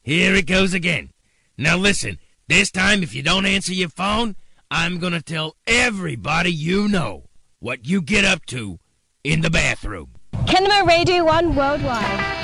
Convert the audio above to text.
Here it goes again. Now listen, this time if you don't answer your phone, I'm gonna tell everybody you know what you get up to in the bathroom. Kinema Radio 1 Worldwide.